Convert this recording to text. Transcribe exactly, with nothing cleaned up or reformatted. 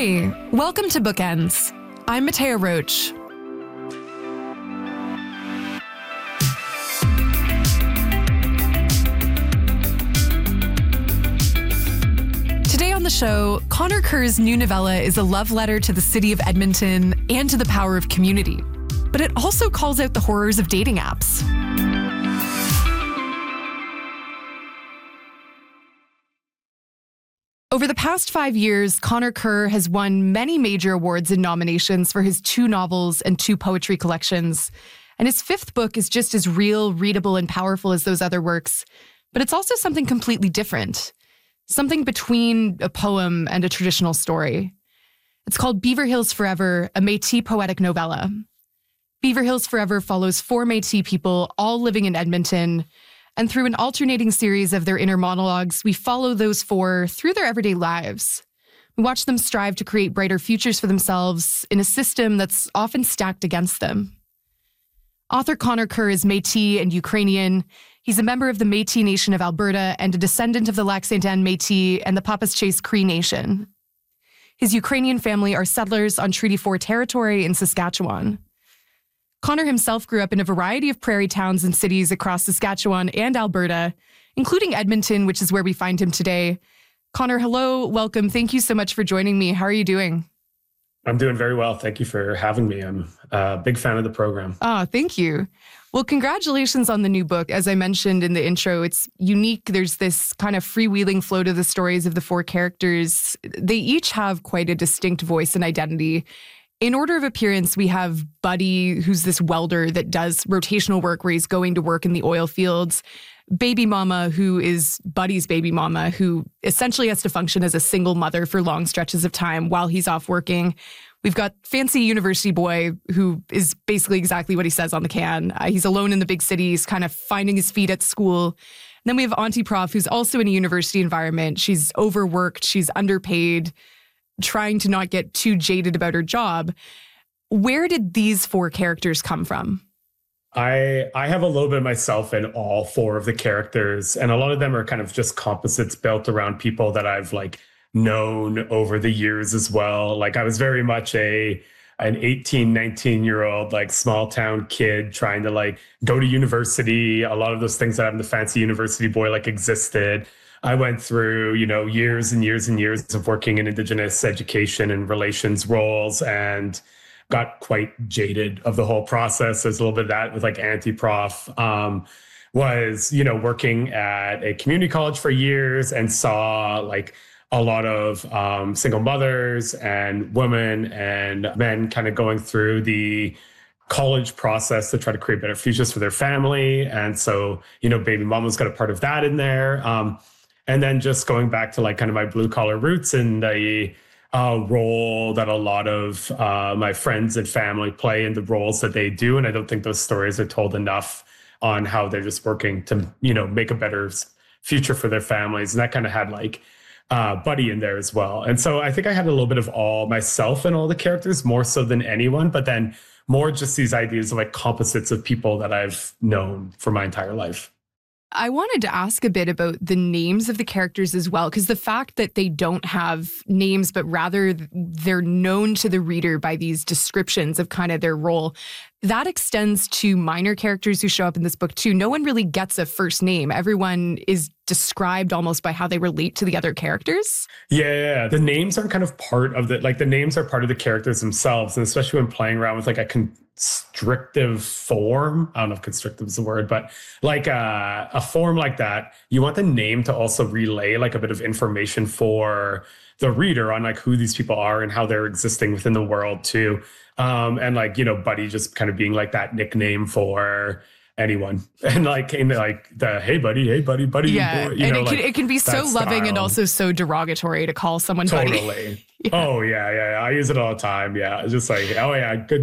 Hey, welcome to Bookends. I'm Matea Roach. Today on the show, Connor Kerr's new novella is a love letter to the city of Edmonton and to the power of community. But it also calls out the horrors of dating apps. Over the past five years, Connor Kerr has won many major awards and nominations for his two novels and two poetry collections. And his fifth book is just as real, readable, and powerful as those other works. But it's also something completely different. Something between a poem and a traditional story. It's called Beaver Hills Forever, a Métis poetic novella. Beaver Hills Forever follows four Métis people all living in Edmonton. And through an alternating series of their inner monologues, we follow those four through their everyday lives. We watch them strive to create brighter futures for themselves in a system that's often stacked against them. Author Connor Kerr is Métis and Ukrainian. He's a member of the Métis Nation of Alberta and a descendant of the Lac-Saint-Anne Métis and the Papas-Chase Cree Nation. His Ukrainian family are settlers on Treaty four territory in Saskatchewan. Connor himself grew up in a variety of prairie towns and cities across Saskatchewan and Alberta, including Edmonton, which is where we find him today. Connor, hello, welcome. Thank you so much for joining me. How are you doing? I'm doing very well. Thank you for having me. I'm a big fan of the program. Oh, thank you. Well, congratulations on the new book. As I mentioned in the intro, it's unique. There's this kind of freewheeling flow to the stories of the four characters. They each have quite a distinct voice and identity. In order of appearance, we have Buddy, who's this welder that does rotational work where he's going to work in the oil fields. Baby Mama, who is Buddy's baby mama, who essentially has to function as a single mother for long stretches of time while he's off working. We've got Fancy University Boy, who is basically exactly what he says on the can. Uh, he's alone in the big city. He's kind of finding his feet at school. And then we have Auntie Prof, who's also in a university environment. She's overworked. She's underpaid, trying to not get too jaded about her job. Where did these four characters come from? I I have a little bit of myself in all four of the characters, and a lot of them are kind of just composites built around people that I've like known over the years as well. Like I was very much a an eighteen, nineteen year old like small town kid trying to like go to university. A lot of those things that I'm the Fancy University Boy like existed. I went through, you know, years and years and years of working in Indigenous education and relations roles and got quite jaded of the whole process. There's a little bit of that with like Auntie Prof. Um, was, you know, working at a community college for years and saw like a lot of um, single mothers and women and men kind of going through the college process to try to create better futures for their family. And so, you know, Baby Mama's got a part of that in there. Um, And then just going back to like kind of my blue collar roots and the uh, role that a lot of uh, my friends and family play in the roles that they do. And I don't think those stories are told enough on how they're just working to, you know, make a better future for their families. And that kind of had like uh, Buddy in there as well. And so I think I had a little bit of all myself and all the characters more so than anyone, but then more just these ideas of like composites of people that I've known for my entire life. I wanted to ask a bit about the names of the characters as well, because the fact that they don't have names, but rather they're known to the reader by these descriptions of kind of their role, that extends to minor characters who show up in this book too. No one really gets a first name. Everyone is described almost by how they relate to the other characters. Yeah, yeah. The names are kind of part of the, like the names are part of the characters themselves. And especially when playing around with like a constrictive form, I don't know if constrictive is the word, but like a, a form like that, you want the name to also relay like a bit of information for the reader on like who these people are and how they're existing within the world too. Um, and like, you know, Buddy just kind of being like that nickname for anyone. And like, in like the, hey, buddy, hey, buddy, buddy. Yeah, boy, you and know, it, can, like it can be so loving style. And also so derogatory to call someone totally. buddy. Yeah. Oh, yeah, yeah, yeah. I use it all the time. Yeah. It's just like, oh, yeah, good